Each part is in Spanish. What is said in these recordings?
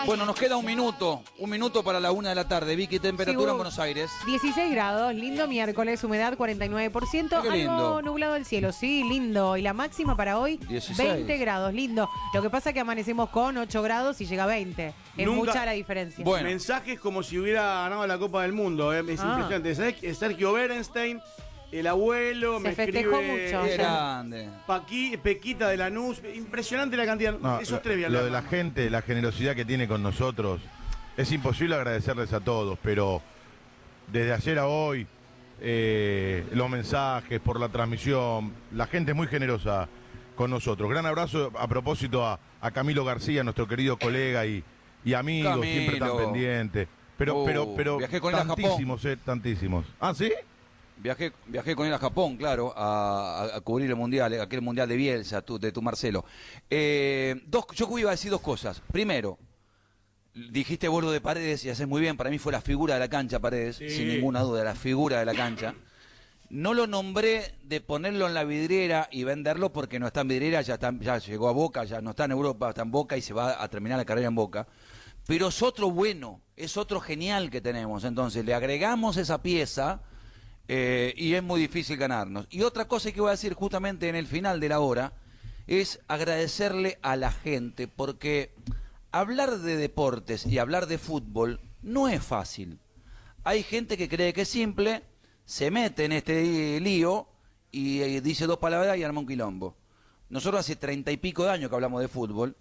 Bueno, nos queda un minuto para la 1 de la tarde. Vicky, temperatura Sí, en Buenos Aires. 16 grados, lindo miércoles, humedad 49%, Qué lindo. algo nublado el cielo, sí, lindo. Y la máxima para hoy, 16. 20 grados, lindo. Lo que pasa es que amanecemos con 8 grados y llega a 20. Es mucha la diferencia. Bueno. Mensajes como si hubiera ganado la Copa del Mundo. Es impresionante. ¿Sabés? Sergio Berenstein, el abuelo, Se me festejó escribe mucho. Qué grande. Pequita de Lanús. Impresionante la cantidad. No, Esos tres lo de la gente, la generosidad que tiene con nosotros, es imposible agradecerles a todos, pero desde ayer a hoy, los mensajes por la transmisión, la gente es muy generosa con nosotros. Gran abrazo a propósito a Camilo García, nuestro querido colega y amigo, Camilo. siempre tan pendiente. Pero viajé con él a Japón. tantísimos. ¿Ah, sí? Viajé con él a Japón, claro, a cubrir el mundial, aquel mundial de Bielsa, de tu Marcelo. Yo iba a decir dos cosas. Primero, dijiste Bordo de Paredes y haces muy bien. Para mí fue la figura de la cancha, Paredes, Sí. sin ninguna duda, la figura de la cancha. No lo nombré de ponerlo en la vidriera y venderlo porque no está en vidriera, ya llegó a Boca, ya no está en Europa, está en Boca y se va a terminar la carrera en Boca. Pero es otro bueno, es otro genial que tenemos. Entonces le agregamos esa pieza. Y es muy difícil ganarnos. Y otra cosa que voy a decir justamente en el final de la hora es agradecerle a la gente, porque hablar de deportes y hablar de fútbol no es fácil. Hay gente que cree que es simple, se mete en este lío y dice dos palabras y arma un quilombo. Nosotros hace 30 y pico de años que hablamos de fútbol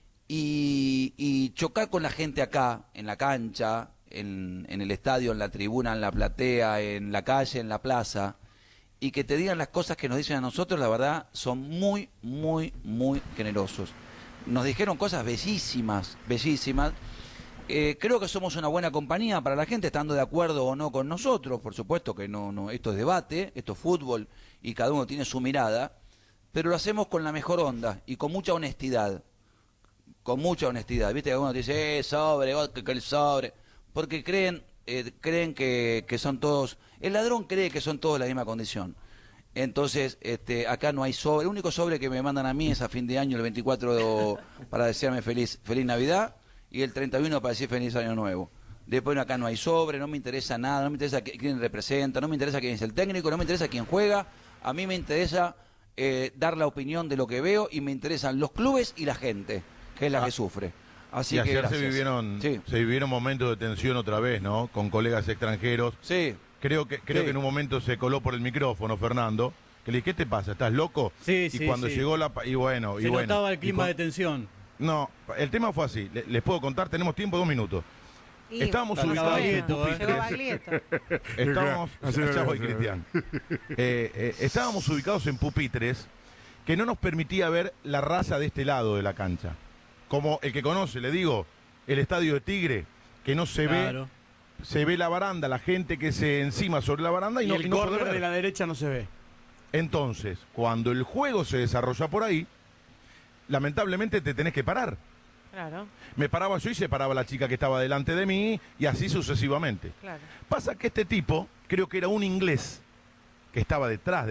y chocar con la gente acá, en la cancha, en el estadio, en la tribuna, en la platea, en la calle, en la plaza, y que te digan las cosas que nos dicen a nosotros, la verdad, son muy, muy, muy generosos. Nos dijeron cosas bellísimas, bellísimas. Creo que somos una buena compañía para la gente, estando de acuerdo o no con nosotros. Por supuesto que no, esto es debate, esto es fútbol, y cada uno tiene su mirada, pero lo hacemos con la mejor onda y con mucha honestidad. Con mucha honestidad. Viste que uno te dice, sobre, que el sobre... porque creen que son todos, el ladrón cree que son todos la misma condición. Entonces, acá no hay sobre, el único sobre que me mandan a mí es a fin de año, el 24 para desearme feliz Navidad, y el 31 para decir feliz año nuevo. Después acá no hay sobre, no me interesa nada, no me interesa quién representa, no me interesa quién es el técnico, no me interesa quién juega, a mí me interesa dar la opinión de lo que veo, y me interesan los clubes y la gente, que es la que sufre. Así y que ayer gracias. se vivieron momentos de tensión otra vez, ¿no? Con colegas extranjeros. Sí. Creo que en un momento se coló por el micrófono Fernando, que le dije, ¿qué te pasa? ¿Estás loco? Sí, y sí, cuando sí. llegó Se notaba el clima de tensión. No, el tema fue así. Les puedo contar, tenemos tiempo, 2 minutos. Y Estábamos más o ubicados en menos, pupitres. llegó Baglietto. Ya voy, Cristian. Estábamos ubicados en pupitres que no nos permitía ver la raza de este lado de la cancha. Como el que conoce, le digo, el estadio de Tigre, que no se Claro. ve, se ve la baranda, la gente que se encima sobre la baranda y, Y no, el y no puede córner ver. de la derecha no se ve. Entonces, cuando el juego se desarrolla por ahí, lamentablemente te tenés que parar. Claro, Me paraba yo y se paraba la chica que estaba delante de mí, y así sucesivamente. claro. Pasa que este tipo, creo que era un inglés, que estaba detrás de